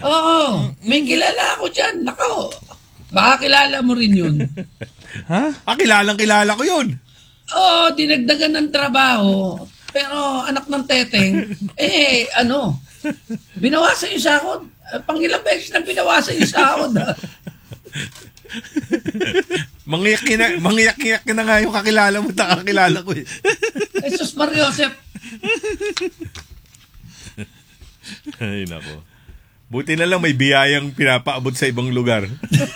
Oo, may kilala ako dyan. Nako, baka kilala mo rin yun. Ha? Kilalang-kilala ko yun. Oo, dinagdagan ng trabaho. Pero anak ng teteng, binawasan yung sahod. Pangilang beses na binawasan yung sahod. Mangyak na nga yung kakilala mo, kakilala ko eh. Jesus Maria Joseph. Ay, nako. Buti na lang may biyayang pinapaabot sa ibang lugar.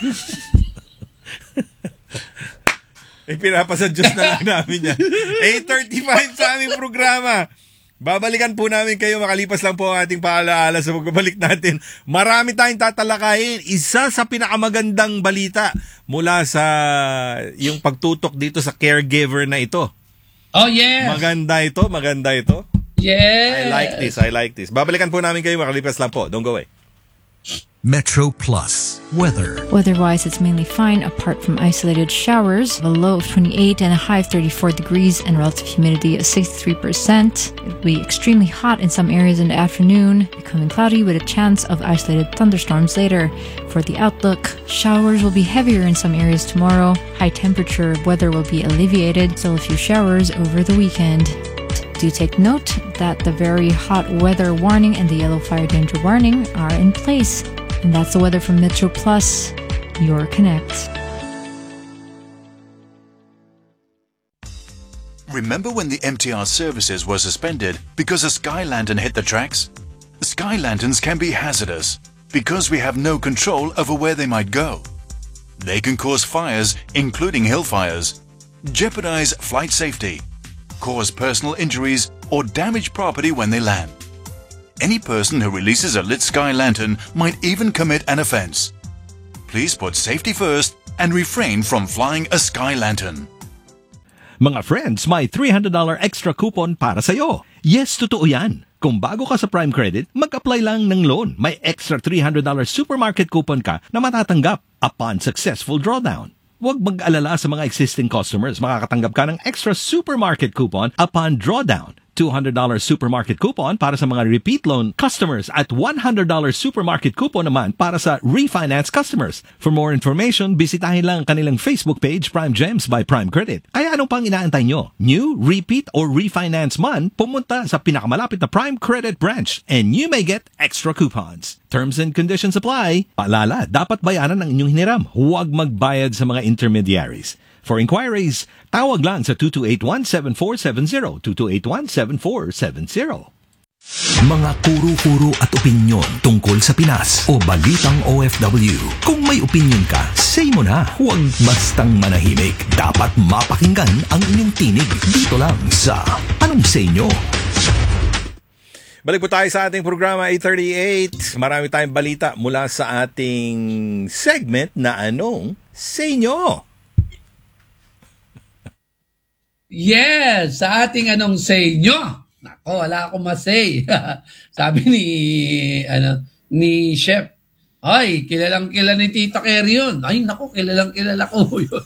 Pinapasa Diyos na lang namin yan. 8:35 sa aming programa. Babalikan po namin kayo, makalipas lang po ang ating paalaala sa pagbabalik natin. Marami tayong tatalakayin. Isa sa pinakamagandang balita mula sa yung pagtutok dito sa caregiver na ito. Oh, yes. Maganda ito. Yes. I like this. Babalikan po namin kayo, makalipas lang po. Don't go away. Metro Plus weather. Weather-wise, it's mainly fine apart from isolated showers. A low of 28 and a high of 34 degrees and relative humidity of 63%. It'll be extremely hot in some areas in the afternoon, becoming cloudy with a chance of isolated thunderstorms later. For the outlook, showers will be heavier in some areas tomorrow. High temperature weather will be alleviated, still a few showers over the weekend. Do take note that the very hot weather warning and the yellow fire danger warning are in place. And that's the weather from Metro Plus, your connect. Remember when the MTR services were suspended because a sky lantern hit the tracks? Sky lanterns can be hazardous because we have no control over where they might go. They can cause fires, including hill fires, jeopardize flight safety, cause personal injuries, or damage property when they land. Any person who releases a lit sky lantern might even commit an offense. Please put safety first and refrain from flying a sky lantern. Mga friends, may $300 extra coupon para sa'yo. Yes, totoo yan. Kung bago ka sa Prime Credit, mag-apply lang ng loan. May extra $300 supermarket coupon ka na matatanggap upon successful drawdown. Huwag mag-alala sa mga existing customers. Makakatanggap ka ng extra supermarket coupon upon drawdown. $200 supermarket coupon para sa mga repeat loan customers at $100 supermarket coupon naman para sa refinance customers. For more information, bisitahin lang kanilang Facebook page, Prime Gems by Prime Credit. Kaya anong pang inaantay nyo? New, repeat, or refinance man, pumunta sa pinakamalapit na Prime Credit branch and you may get extra coupons. Terms and conditions apply. Paalala, dapat bayaran ang inyong hiniram. Huwag magbayad sa mga intermediaries. For inquiries, tawag lang sa 2281-7470, 2281-7470. Mga kuro-kuro at opinyon tungkol sa Pinas o balitang OFW. Kung may opinyon ka, say mo na. Huwag bastang manahimik. Dapat mapakinggan ang inyong tinig dito lang sa Anong Say Nyo? Balik po tayo sa ating programa 8:38. Marami tayong balita mula sa ating segment na Anong Say Nyo? Yes, sa ating Anong Say Nyo. Nako, wala akong masay. Sabi ni Chef, ay, kilalang-kilala ni Tita Kerry yun. Ay, nako, kilalang-kilala ko yun.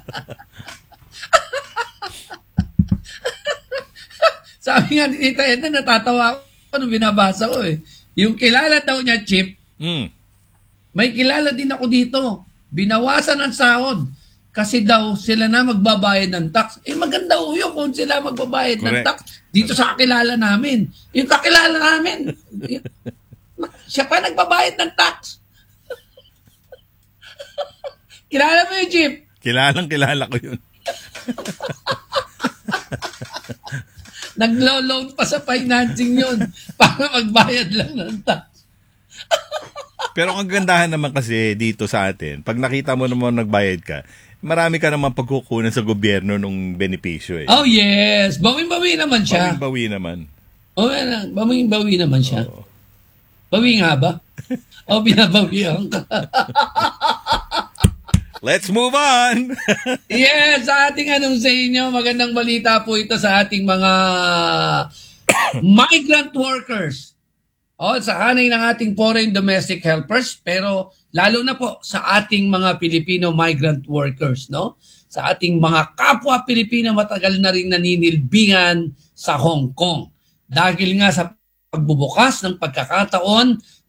Sabi nga ni Tita Edna, natatawa ako nung binabasa ko eh. Yung kilala daw niya, Chip, may kilala din ako dito. Binawasan ang sahod. Kasi daw sila na magbabayad ng tax. Eh maganda ho yun kung sila magbabayad ng tax. Dito sa kakilala namin. Yung kakilala namin, siya pa nagbabayad ng tax. Kilala mo yun, Chip? Kilala ko yun. Naglo-loan pa sa financing yun para magbayad lang ng tax. Pero ang gandahan naman kasi dito sa atin, pag nakita mo naman nagbayad ka, marami ka naman pagkukunan sa gobyerno ng benepisyo eh. Oh yes, bawing-bawi naman siya. Bawing-bawi naman. Oh, bawing-bawi naman siya. Oh. Bawi nga ba? O binabawihan ka. Let's move on! Yes, sa ating Anong sa inyo, magandang balita po ito sa ating mga migrant workers. O, sa hanay ng ating foreign domestic helpers, pero lalo na po sa ating mga Filipino migrant workers, no? Sa ating mga kapwa Pilipino matagal na rin naninilbingan sa Hong Kong. Dahil nga sa pagbubukas ng pagkakataon